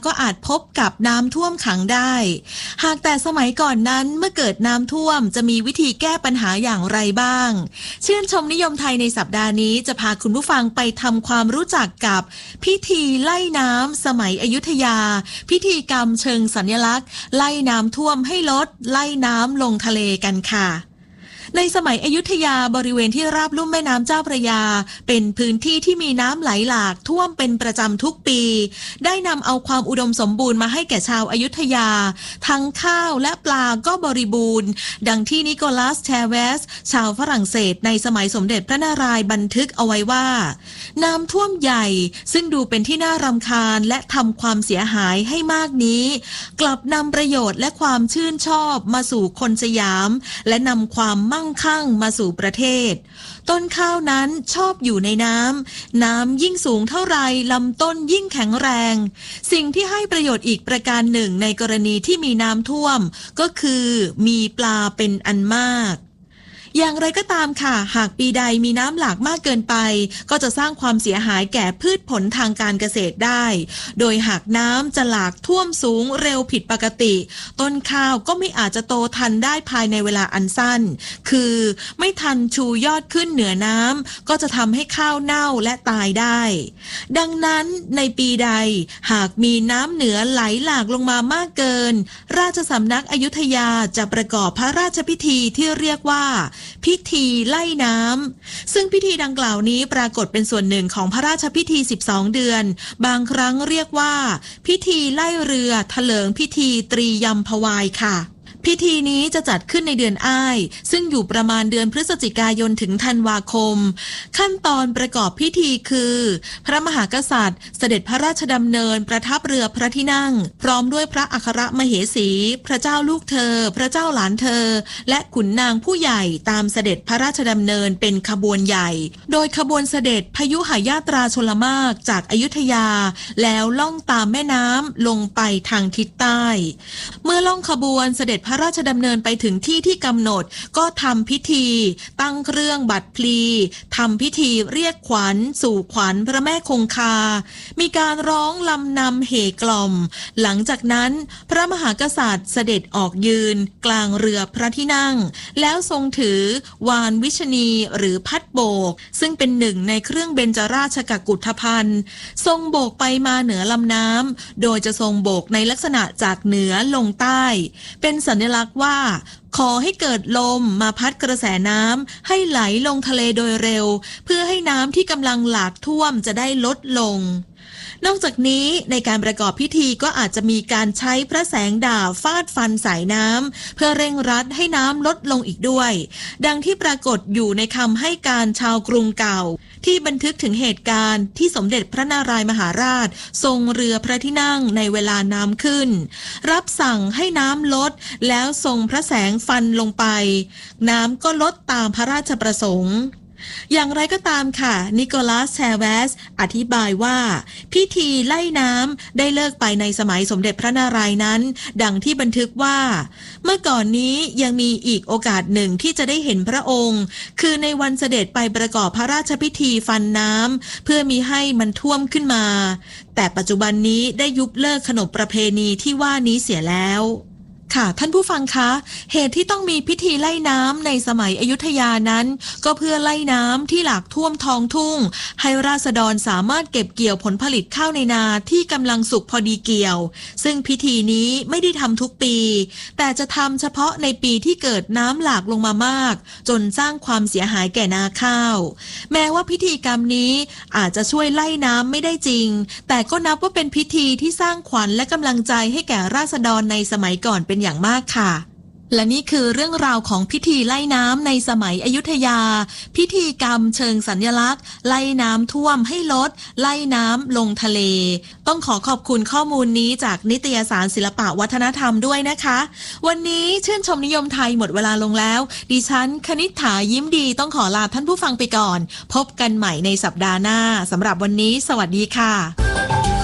ก็อาจพบกับน้ำท่วมขังได้หากแต่สมัยก่อนนั้นเมื่อเกิดน้ำท่วมจะมีวิธีแก้ปัญหาอย่างไรบ้างชื่นชมนิยมไทยในสัปดาห์นี้จะพาคุณผู้ฟังไปทำความรู้จักกับพิธีไล่น้ำสมัยอยุธยาพิธีกรรมเชิงสัญลักษณ์ไล่น้ำท่วมให้ลดไล่น้ำลงทะเลกันค่ะในสมัยอยุธยาบริเวณที่ราบลุ่มแม่น้ำเจ้าพระยาเป็นพื้นที่ที่มีน้ำไหลหลากท่วมเป็นประจำทุกปีได้นำเอาความอุดมสมบูรณ์มาให้แก่ชาวอยุธยาทั้งข้าวและปลาก็บริบูรณ์ดังที่นิโคลัสแชเวสชาวฝรั่งเศสในสมัยสมเด็จพระนารายณ์บันทึกเอาไว้ว่าน้ำท่วมใหญ่ซึ่งดูเป็นที่น่ารำคาญและทำความเสียหายให้มากนี้กลับนำประโยชน์และความชื่นชอบมาสู่คนสยามและนำความมั่งคั่งมาสู่ประเทศต้นข้าวนั้นชอบอยู่ในน้ำยิ่งสูงเท่าไรลำต้นยิ่งแข็งแรงสิ่งที่ให้ประโยชน์อีกประการหนึ่งในกรณีที่มีน้ำท่วมก็คือมีปลาเป็นอันมากอย่างไรก็ตามค่ะหากปีใดมีน้ำหลากมากเกินไปก็จะสร้างความเสียหายแก่พืชผลทางการเกษตรได้โดยหากน้ำจะหลากท่วมสูงเร็วผิดปกติต้นข้าวก็ไม่อาจจะโตทันได้ภายในเวลาอันสั้นคือไม่ทันชูยอดขึ้นเหนือน้ำก็จะทำให้ข้าวเน่าและตายได้ดังนั้นในปีใดหากมีน้ำเหนือไหลหลากลงมามากเกินราชสำนักอยุธยาจะประกอบพระราชพิธีที่เรียกว่าพิธีไล่น้ำซึ่งพิธีดังกล่าวนี้ปรากฏเป็นส่วนหนึ่งของพระราชพิธี12เดือนบางครั้งเรียกว่าพิธีไล่เรือเถลิงพิธีตรียมพวายค่ะพิธีนี้จะจัดขึ้นในเดือนอ้ายซึ่งอยู่ประมาณเดือนพฤศจิกายนถึงธันวาคมขั้นตอนประกอบพิธีคือพระมหากษัตริย์เสด็จพระราชดำเนินประทับเรือพระที่นั่งพร้อมด้วยพระอัครมเหสีพระเจ้าลูกเธอพระเจ้าหลานเธอและขุนนางผู้ใหญ่ตามเสด็จพระราชดำเนินเป็นขบวนใหญ่โดยขบวนเสด็จพยุหญาตราชลมารจากอยุธยาแล้วล่องตามแม่น้ำลงไปทางทิศใต้เมื่อล่องขบวนเสด็จพระราชดำเนินไปถึงที่ที่กำหนดก็ทำพิธีตั้งเครื่องบัตรพลีทำพิธีเรียกขวัญสู่ขวัญพระแม่คงคามีการร้องลำนำเหกล่อมหลังจากนั้นพระมหากษัตริย์เสด็จออกยืนกลางเรือพระที่นั่งแล้วทรงถือวาฬวิชนีหรือพัดโบกซึ่งเป็นหนึ่งในเครื่องเบญจราชกกุฏภัณฑ์ทรงโบกไปมาเหนือลำน้ำโดยจะทรงโบกในลักษณะจากเหนือลงใต้เป็นสัญลักษณ์ว่าขอให้เกิดลมมาพัดกระแสน้ำให้ไหลลงทะเลโดยเร็วเพื่อให้น้ำที่กำลังหลากท่วมจะได้ลดลงนอกจากนี้ในการประกอบพิธีก็อาจจะมีการใช้พระแสงดาบฟาดฟันสายน้ำเพื่อเร่งรัดให้น้ำลดลงอีกด้วยดังที่ปรากฏอยู่ในคำให้การชาวกรุงเก่าที่บันทึกถึงเหตุการณ์ที่สมเด็จพระนารายมหาราชทรงเรือพระที่นั่งในเวลาน้ำขึ้นรับสั่งให้น้ำลดแล้วทรงพระแสงฟันลงไปน้ำก็ลดตามพระราชประสงค์อย่างไรก็ตามค่ะนิโคลัสแชเวสอธิบายว่าพิธีไล่น้ำได้เลิกไปในสมัยสมเด็จพระนารายณ์นั้นดังที่บันทึกว่าเมื่อก่อนนี้ยังมีอีกโอกาสหนึ่งที่จะได้เห็นพระองค์คือในวันเสด็จไปประกอบพระราชพิธีฟันน้ำเพื่อมิให้มันท่วมขึ้นมาแต่ปัจจุบันนี้ได้ยุบเลิกขนบประเพณีที่ว่านี้เสียแล้วค่ะท่านผู้ฟังคะเหตุที่ต้องมีพิธีไล่น้ำในสมัยอยุธยานั้นก็เพื่อไล่น้ำที่หลากท่วมท้องทุ่งให้ราษฎรสามารถเก็บเกี่ยวผลผลิตข้าวในนาที่กำลังสุกพอดีเกี่ยวซึ่งพิธีนี้ไม่ได้ทำทุกปีแต่จะทำเฉพาะในปีที่เกิดน้ำหลากลงมามากจนสร้างความเสียหายแก่นาข้าวแม้ว่าพิธีกรรมนี้อาจจะช่วยไล่น้ำไม่ได้จริงแต่ก็นับว่าเป็นพิธีที่สร้างขวัญและกำลังใจให้แก่ราษฎรในสมัยก่อนเป็นอย่างมากค่ะและนี่คือเรื่องราวของพิธีไล่น้ำในสมัยอยุธยาพิธีกรรมเชิงสัญลักษณ์ไล่น้ำท่วมให้ลดไล่น้ำลงทะเลต้องขอบคุณข้อมูลนี้จากนิตยสารศิลปะวัฒนธรรมด้วยนะคะวันนี้ชื่นชมนิยมไทยหมดเวลาลงแล้วดิฉันคณิษฐายิ้มดีต้องขอลาท่านผู้ฟังไปก่อนพบกันใหม่ในสัปดาห์หน้าสำหรับวันนี้สวัสดีค่ะ